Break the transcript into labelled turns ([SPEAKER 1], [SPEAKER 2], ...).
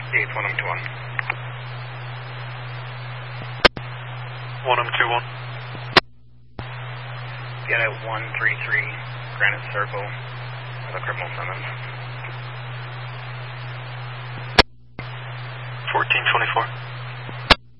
[SPEAKER 1] It's 1M21.
[SPEAKER 2] 1M21.
[SPEAKER 1] Get at 133 Granite Circle with a criminal summons.